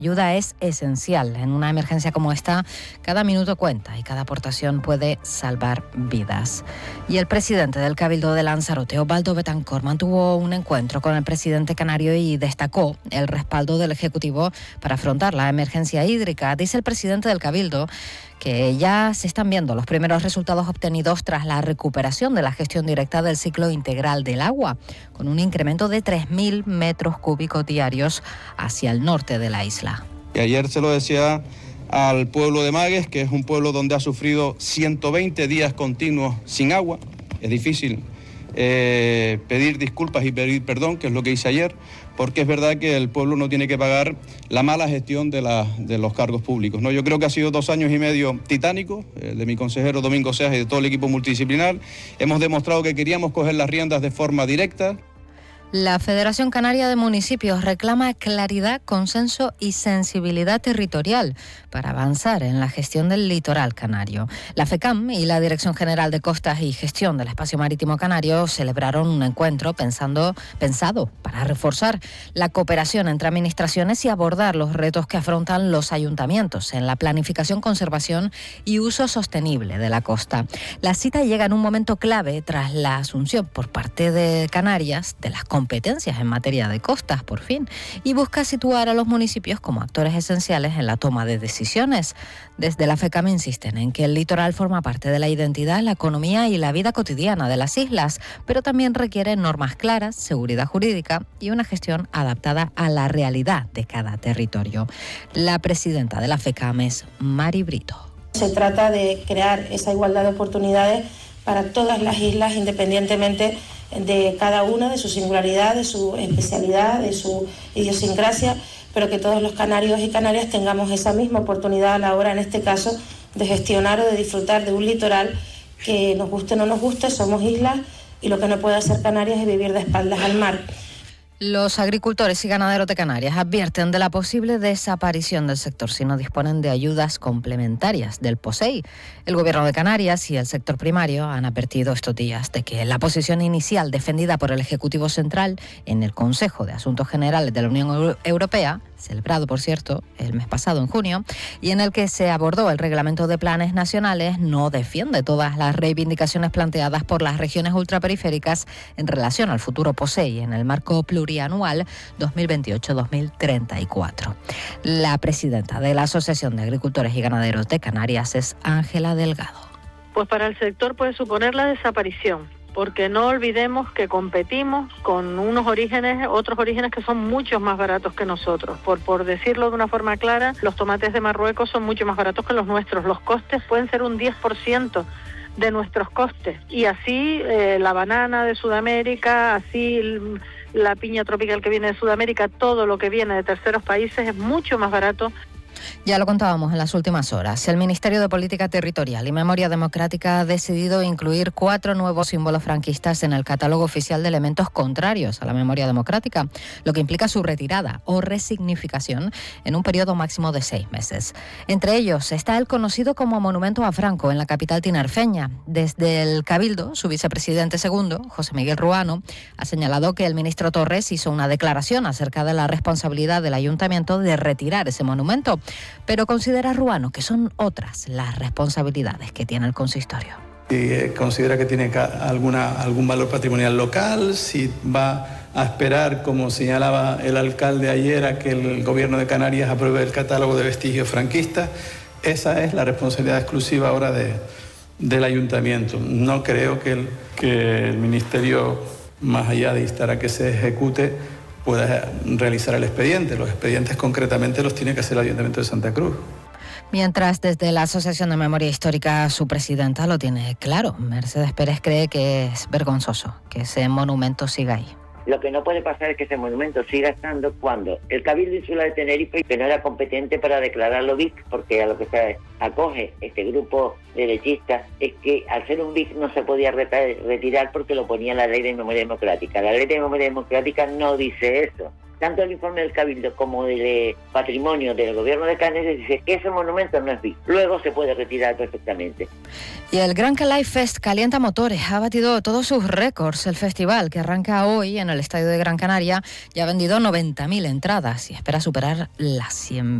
Ayuda es esencial. En una emergencia como esta, cada minuto cuenta y cada aportación puede salvar vidas. Y el presidente del Cabildo de Lanzarote, Osvaldo Betancor, mantuvo un encuentro con el presidente canario y destacó el respaldo del Ejecutivo para afrontar la emergencia hídrica. Dice el presidente del Cabildo que ya se están viendo los primeros resultados obtenidos tras la recuperación de la gestión directa del ciclo integral del agua, con un incremento de 3.000 metros cúbicos diarios hacia el norte de la isla. Y ayer se lo decía al pueblo de Magues, que es un pueblo donde ha sufrido 120 días continuos sin agua. Es difícil pedir disculpas y pedir perdón, que es lo que hice ayer, porque es verdad que el pueblo no tiene que pagar la mala gestión de los cargos públicos, ¿no? Yo creo que ha sido 2 años y medio titánicos, de mi consejero Domingo Seas y de todo el equipo multidisciplinar. Hemos demostrado que queríamos coger las riendas de forma directa. La Federación Canaria de Municipios reclama claridad, consenso y sensibilidad territorial para avanzar en la gestión del litoral canario. La FECAM y la Dirección General de Costas y Gestión del Espacio Marítimo Canario celebraron un encuentro pensado para reforzar la cooperación entre administraciones y abordar los retos que afrontan los ayuntamientos en la planificación, conservación y uso sostenible de la costa. La cita llega en un momento clave tras la asunción por parte de Canarias de las competencias en materia de costas, por fin, y busca situar a los municipios como actores esenciales en la toma de decisiones. Desde la FECAM insisten en que el litoral forma parte de la identidad, la economía y la vida cotidiana de las islas, pero también requiere normas claras, seguridad jurídica y una gestión adaptada a la realidad de cada territorio. La presidenta de la FECAM es Mari Brito. Se trata de crear esa igualdad de oportunidades para todas las islas, independientemente de cada una, de su singularidad, de su especialidad, de su idiosincrasia, pero que todos los canarios y canarias tengamos esa misma oportunidad a la hora, en este caso, de gestionar o de disfrutar de un litoral que nos guste o no nos guste, somos islas y lo que no puede hacer Canarias es vivir de espaldas al mar. Los agricultores y ganaderos de Canarias advierten de la posible desaparición del sector si no disponen de ayudas complementarias del POSEI. El Gobierno de Canarias y el sector primario han advertido estos días de que la posición inicial defendida por el Ejecutivo Central en el Consejo de Asuntos Generales de la Unión Europea, celebrado, por cierto, el mes pasado, en junio, y en el que se abordó el Reglamento de Planes Nacionales, no defiende todas las reivindicaciones planteadas por las regiones ultraperiféricas en relación al futuro POSEI en el marco plurianual 2028-2034. La presidenta de la Asociación de Agricultores y Ganaderos de Canarias es Ángela Delgado. Pues para el sector puede suponer la desaparición, porque no olvidemos que competimos con otros orígenes que son mucho más baratos que nosotros. Por decirlo de una forma clara, los tomates de Marruecos son mucho más baratos que los nuestros. Los costes pueden ser un 10% de nuestros costes. Y así la banana de Sudamérica, así la piña tropical que viene de Sudamérica, todo lo que viene de terceros países es mucho más barato. Ya lo contábamos en las últimas horas. El Ministerio de Política Territorial y Memoria Democrática ha decidido incluir 4 nuevos símbolos franquistas en el catálogo oficial de elementos contrarios a la memoria democrática, lo que implica su retirada o resignificación en un periodo máximo de 6 meses. Entre ellos está el conocido como Monumento a Franco en la capital tinerfeña. Desde el Cabildo, su vicepresidente segundo, José Miguel Ruano, ha señalado que el ministro Torres hizo una declaración acerca de la responsabilidad del ayuntamiento de retirar ese monumento, pero considera Ruano que son otras las responsabilidades que tiene el consistorio. Si considera que tiene algún valor patrimonial local, si va a esperar, como señalaba el alcalde ayer, a que el Gobierno de Canarias apruebe el catálogo de vestigios franquistas. Esa es la responsabilidad exclusiva ahora del ayuntamiento. No creo que el Ministerio, más allá de instar a que se ejecute, pueda realizar el expediente. Los expedientes concretamente los tiene que hacer el Ayuntamiento de Santa Cruz. Mientras desde la Asociación de Memoria Histórica su presidenta lo tiene claro. Mercedes Pérez cree que es vergonzoso que ese monumento siga ahí. Lo que no puede pasar es que ese monumento siga estando cuando el Cabildo Insular de Tenerife, que no era competente para declararlo BIC, porque a lo que se acoge este grupo derechista es que al ser un BIC no se podía retirar porque lo ponía la Ley de Memoria Democrática. La Ley de Memoria Democrática no dice eso. tanto el informe del Cabildo como del patrimonio del gobierno de Canarias dice que ese monumento no es BIC. Luego se puede retirar perfectamente. Y el Gran Calais Fest calienta motores, ha batido todos sus récords. El festival, que arranca hoy en el Estadio de Gran Canaria, ya ha vendido 90.000 entradas y espera superar las 100.000.